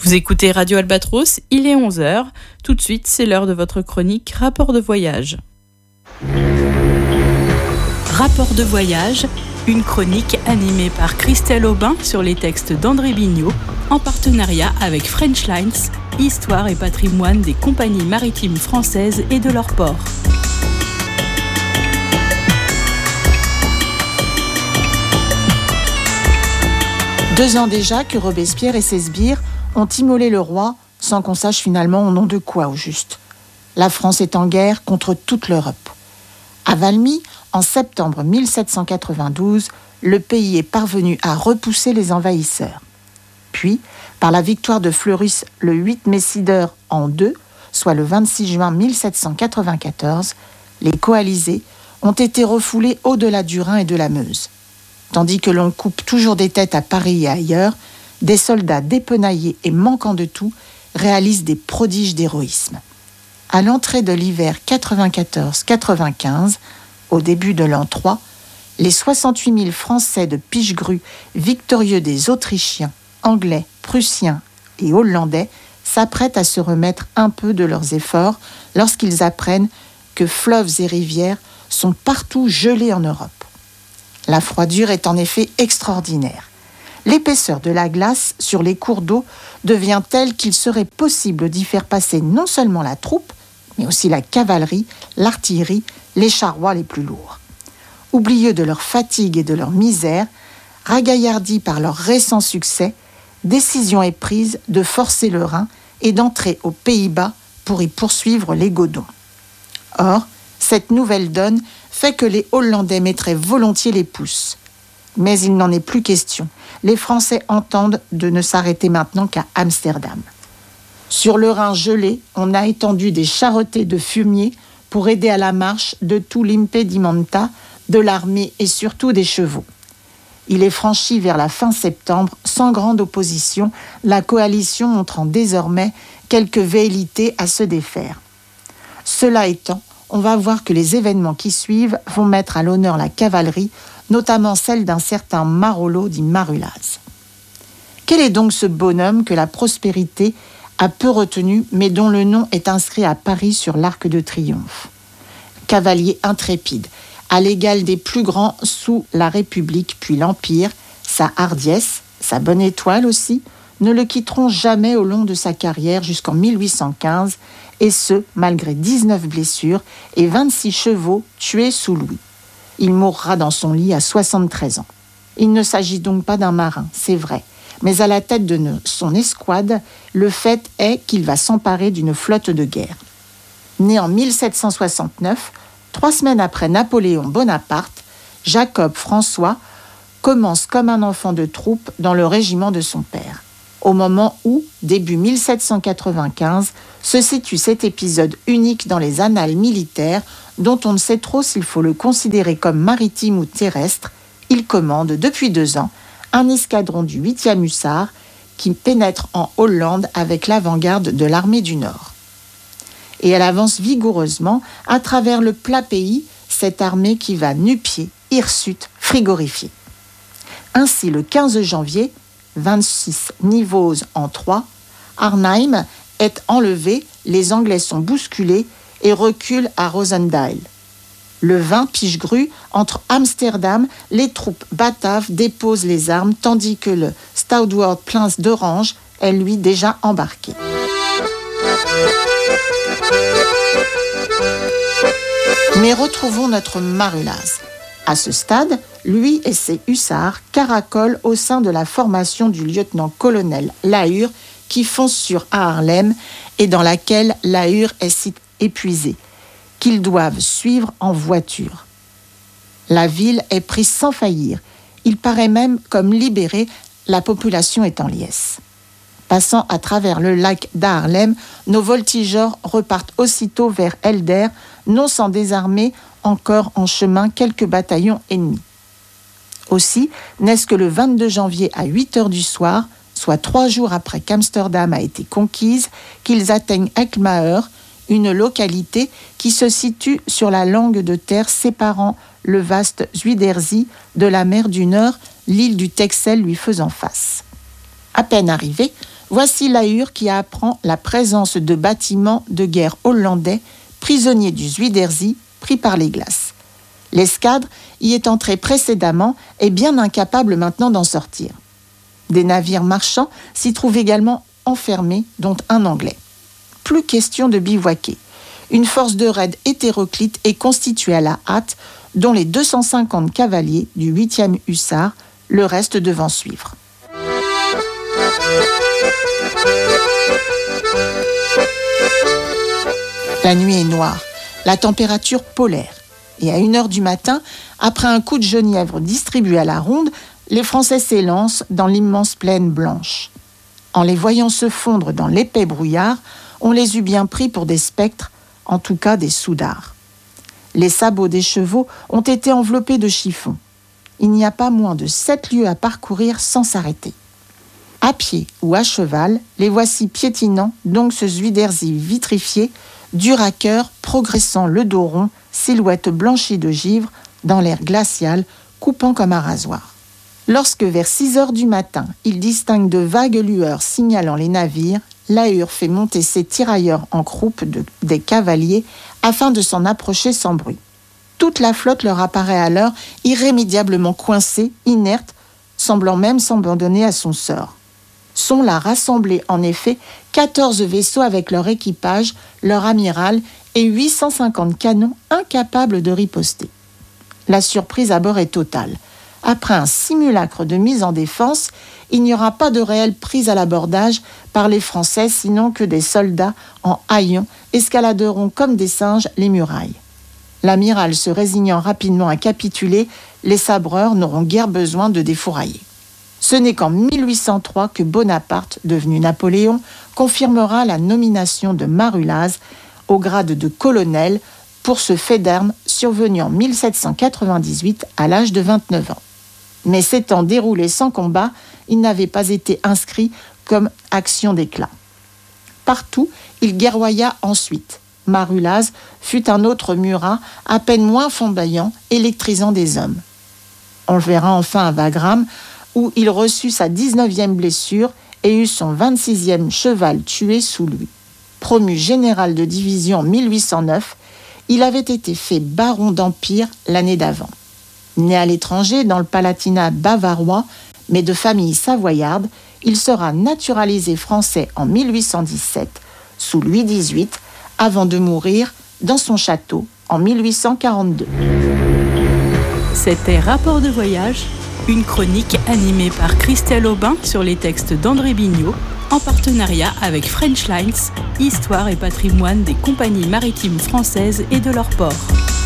Vous écoutez Radio Albatros, il est 11h. Tout de suite, c'est l'heure de votre chronique Rapport de voyage. Rapport de voyage, une chronique animée par Christelle Aubin sur les textes d'André Bignot, en partenariat avec French Lines, histoire et patrimoine des compagnies maritimes françaises et de leurs ports. Deux ans déjà que Robespierre et ses sbires ont immolé le roi sans qu'on sache finalement au nom de quoi au juste. La France est en guerre contre toute l'Europe. À Valmy, en septembre 1792, le pays est parvenu à repousser les envahisseurs. Puis, par la victoire de Fleurus le 8 Messideur en 2, soit le 26 juin 1794, les coalisés ont été refoulés au-delà du Rhin et de la Meuse. Tandis que l'on coupe toujours des têtes à Paris et ailleurs, des soldats dépenaillés et manquant de tout réalisent des prodiges d'héroïsme. À l'entrée de l'hiver 94-95, au début de l'an 3, les 68 000 Français de Pichegru, victorieux des Autrichiens, Anglais, Prussiens et Hollandais, s'apprêtent à se remettre un peu de leurs efforts lorsqu'ils apprennent que fleuves et rivières sont partout gelés en Europe. La froidure est en effet extraordinaire. L'épaisseur de la glace sur les cours d'eau devient telle qu'il serait possible d'y faire passer non seulement la troupe, mais aussi la cavalerie, l'artillerie, les charrois les plus lourds. Oublieux de leur fatigue et de leur misère, ragaillardis par leur récent succès, décision est prise de forcer le Rhin et d'entrer aux Pays-Bas pour y poursuivre les Godons. Or, cette nouvelle donne fait que les Hollandais mettraient volontiers les pouces. Mais il n'en est plus question. Les Français entendent de ne s'arrêter maintenant qu'à Amsterdam. Sur le Rhin gelé, on a étendu des charretées de fumier pour aider à la marche de tout l'impedimenta, de l'armée et surtout des chevaux. Il est franchi vers la fin septembre, sans grande opposition, la coalition montrant désormais quelque velléité à se défaire. Cela étant, on va voir que les événements qui suivent vont mettre à l'honneur la cavalerie, notamment celle d'un certain Marolleau dit Marulaz. Quel est donc ce bonhomme que la prospérité a peu retenu, mais dont le nom est inscrit à Paris sur l'Arc de Triomphe? Cavalier intrépide, à l'égal des plus grands sous la République puis l'Empire, sa hardiesse, sa bonne étoile aussi, ne le quitteront jamais au long de sa carrière jusqu'en 1815, et ce, malgré 19 blessures et 26 chevaux tués sous Louis. Il mourra dans son lit à 73 ans. Il ne s'agit donc pas d'un marin, c'est vrai, mais à la tête de son escouade, le fait est qu'il va s'emparer d'une flotte de guerre. Né en 1769, 3 semaines après Napoléon Bonaparte, Jacob François commence comme un enfant de troupe dans le régiment de son père. Au moment où, début 1795, se situe cet épisode unique dans les annales militaires dont on ne sait trop s'il faut le considérer comme maritime ou terrestre, il commande depuis 2 ans un escadron du 8e hussard qui pénètre en Hollande avec l'avant-garde de l'armée du Nord. Et elle avance vigoureusement à travers le plat pays, cette armée qui va nu-pieds, hirsutes, frigorifiée. Ainsi, le 15 janvier, 26 Nivose en 3, Arnhem est enlevé, les Anglais sont bousculés et reculent à Rozendael. Le 20 Pichegru, entre Amsterdam, les troupes bataves déposent les armes, tandis que le Stouthart Prince d'Orange est lui déjà embarqué. Mais retrouvons notre Marulaz. À ce stade, lui et ses hussards caracolent au sein de la formation du lieutenant-colonel Lahure qui fonce sur Haarlem et dans laquelle Lahure est si épuisé qu'ils doivent suivre en voiture. La ville est prise sans faillir. Il paraît même comme libérée, la population est en liesse. Passant à travers le lac d'Haarlem, nos voltigeurs repartent aussitôt vers Helder, non sans désarmer encore en chemin quelques bataillons ennemis. Aussi, n'est-ce que le 22 janvier à 8h du soir, soit 3 jours après qu'Amsterdam a été conquise, qu'ils atteignent Alkmaar, une localité qui se situe sur la langue de terre séparant le vaste Zuiderzee de la mer du Nord, l'île du Texel lui faisant face. À peine arrivés, voici Lahure qui apprend la présence de bâtiments de guerre hollandais, prisonniers du Zuiderzee, pris par les glaces. L'escadre y est entrée précédemment et bien incapable maintenant d'en sortir. Des navires marchands s'y trouvent également enfermés, dont un anglais. Plus question de bivouaquer. Une force de raid hétéroclite est constituée à la hâte, dont les 250 cavaliers du 8e hussards, le reste devant suivre. La nuit est noire, la température polaire. Et à 1h du matin, après un coup de genièvre distribué à la ronde, les Français s'élancent dans l'immense plaine blanche. En les voyant se fondre dans l'épais brouillard, on les eut bien pris pour des spectres, en tout cas des soudards. Les sabots des chevaux ont été enveloppés de chiffons. Il n'y a pas moins de 7 lieues à parcourir sans s'arrêter. À pied ou à cheval, les voici piétinant, donc ce Zuiderzee vitrifié, dur à cœur, progressant le dos rond, silhouette blanchie de givre, dans l'air glacial, coupant comme un rasoir. Lorsque vers 6h du matin, il distingue de vagues lueurs signalant les navires, Lahure fait monter ses tirailleurs en croupe des cavaliers afin de s'en approcher sans bruit. Toute la flotte leur apparaît alors irrémédiablement coincée, inerte, semblant même s'abandonner à son sort. Sont là rassemblés en effet 14 vaisseaux avec leur équipage, leur amiral et 850 canons incapables de riposter. La surprise à bord est totale. Après un simulacre de mise en défense, il n'y aura pas de réelle prise à l'abordage par les Français, sinon que des soldats en haillons escaladeront comme des singes les murailles. L'amiral se résignant rapidement à capituler, les sabreurs n'auront guère besoin de défourailler. Ce n'est qu'en 1803 que Bonaparte, devenu Napoléon, confirmera la nomination de Marulaz au grade de colonel pour ce fait d'armes survenu en 1798 à l'âge de 29 ans. Mais s'étant déroulé sans combat, il n'avait pas été inscrit comme action d'éclat. Partout, il guerroya ensuite. Marulaz fut un autre Murat, à peine moins flamboyant, électrisant des hommes. On le verra enfin à Wagram, où il reçut sa 19e blessure et eut son 26e cheval tué sous lui. Promu général de division en 1809, il avait été fait baron d'Empire l'année d'avant. Né à l'étranger, dans le Palatinat bavarois, mais de famille savoyarde, il sera naturalisé français en 1817, sous Louis XVIII, avant de mourir dans son château en 1842. C'était Rapport de voyage, une chronique animée par Christelle Aubin sur les textes d'André Bignot, en partenariat avec French Lines, histoire et patrimoine des compagnies maritimes françaises et de leurs ports.